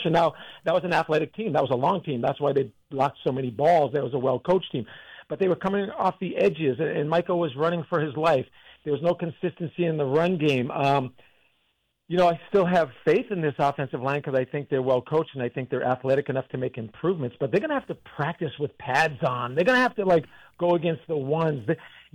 pressure. Now, that was an athletic team. That was a long team. That's why they blocked so many balls. That was a well-coached team. But they were coming off the edges, and Micah was running for his life. There was no consistency in the run game. I still have faith in this offensive line because I think they're well coached and I think they're athletic enough to make improvements. But they're going to have to practice with pads on. They're going to have to go against the ones.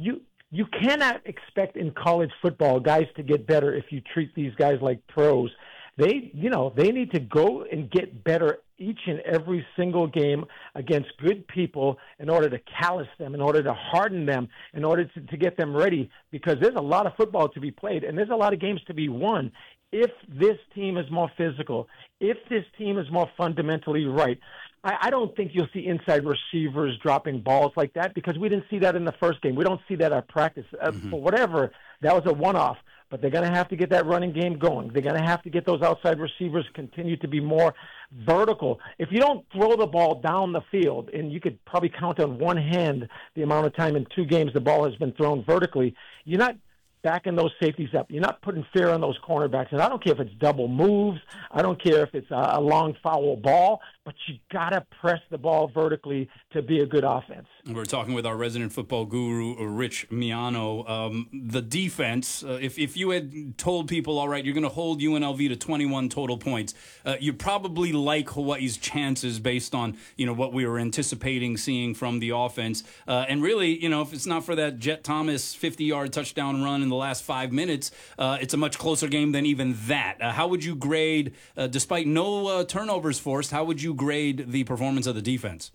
You cannot expect in college football guys to get better if you treat these guys like pros. They need to go and get better each and every single game against good people in order to callous them, in order to harden them, in order to get them ready, because there's a lot of football to be played and there's a lot of games to be won. If this team is more physical, if this team is more fundamentally right, I don't think you'll see inside receivers dropping balls like that because we didn't see that in the first game. We don't see that at practice. For whatever, that was a one-off. But they're going to have to get that running game going. They're going to have to get those outside receivers continue to be more vertical. If you don't throw the ball down the field, and you could probably count on one hand the amount of time in 2 games the ball has been thrown vertically, you're not backing those safeties up. You're not putting fear on those cornerbacks. And I don't care if it's double moves. I don't care if it's a long foul ball, but you got to press the ball vertically to be a good offense. We're talking with our resident football guru, Rich Miano. The defense, if you had told people, all right, you're going to hold UNLV to 21 total points, you probably like Hawaii's chances based on, what we were anticipating seeing from the offense. And really, if it's not for that Jet Thomas 50-yard touchdown run in the last 5 minutes, it's a much closer game than even that. How would you grade, despite no turnovers forced, how would you grade the performance of the defense?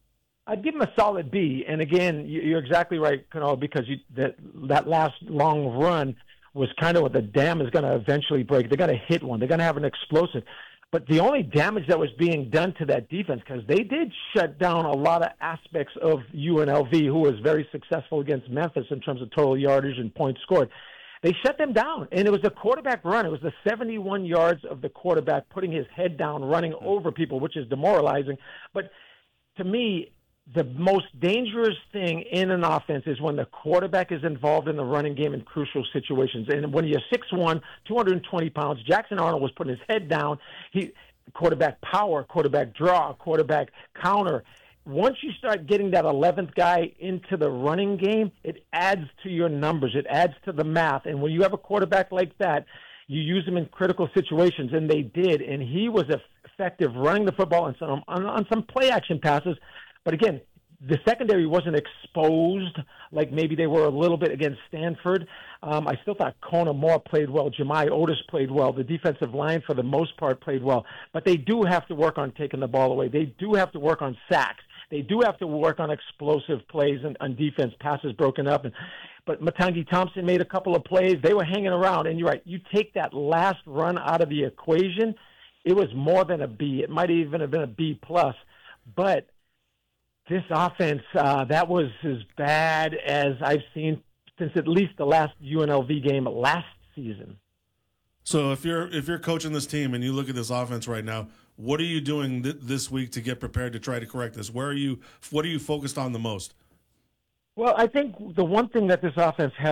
I'd give him a solid B. And again, you're exactly right, because that last long run was kind of what the dam is going to eventually break. They're going to hit one. They're going to have an explosive. But the only damage that was being done to that defense, because they did shut down a lot of aspects of UNLV, who was very successful against Memphis in terms of total yardage and points scored. They shut them down, and it was a quarterback run. It was the 71 yards of the quarterback putting his head down, running over people, which is demoralizing. But to me, the most dangerous thing in an offense is when the quarterback is involved in the running game in crucial situations. And when you're 6'1", 220 pounds, Jackson Arnold was putting his head down. Quarterback power, quarterback draw, quarterback counter. Once you start getting that 11th guy into the running game, it adds to your numbers. It adds to the math. And when you have a quarterback like that, you use him in critical situations, and they did. And he was effective running the football on some play-action passes. But again, the secondary wasn't exposed like maybe they were a little bit against Stanford. I still thought Kona Moore played well. Jemai Otis played well. The defensive line, for the most part, played well. But they do have to work on taking the ball away. They do have to work on sacks. They do have to work on explosive plays and on defense, passes broken up. But Matangi Thompson made a couple of plays. They were hanging around. And you're right, you take that last run out of the equation, it was more than a B. It might even have been a B+. But this offense, that was as bad as I've seen since at least the last UNLV game last season. So if you're coaching this team and you look at this offense right now, what are you doing this week to get prepared to try to correct this? What are you focused on the most? Well, I think the one thing that this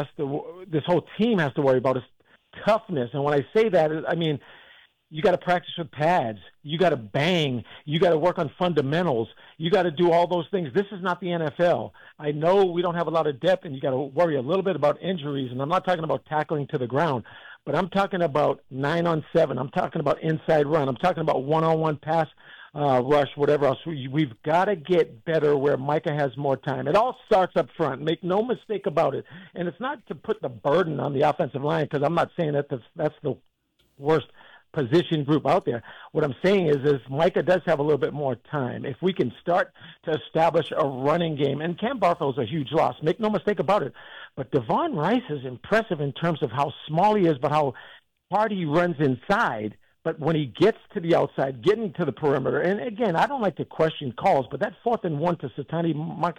whole team has to worry about is toughness. And when I say that, I mean, you got to practice with pads. You got to bang. You got to work on fundamentals. You got to do all those things. This is not the NFL. I know we don't have a lot of depth, and you got to worry a little bit about injuries. And I'm not talking about tackling to the ground, but I'm talking about 9-on-7. I'm talking about inside run. I'm talking about one-on-one pass rush, whatever else. We've got to get better where Micah has more time. It all starts up front. Make no mistake about it. And it's not to put the burden on the offensive line, because I'm not saying that that's the worst position group out there. What I'm saying is Micah does have a little bit more time. If we can start to establish a running game, and Cam Barthel is a huge loss, make no mistake about it, but Devon Rice is impressive in terms of how small he is, but how hard he runs inside. But when he gets to the outside, getting to the perimeter, and again, I don't like to question calls, but that 4th and 1 to Satani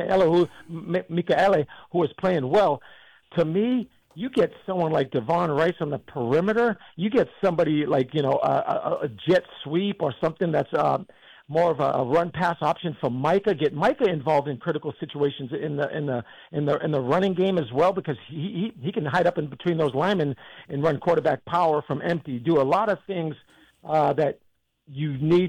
Mikaele, who was playing well, to me, you get someone like Devon Rice on the perimeter. You get somebody like, a jet sweep or something that's more of a run-pass option for Micah. Get Micah involved in critical situations in the running game as well, because he can hide up in between those linemen and run quarterback power from empty. Do a lot of things that you need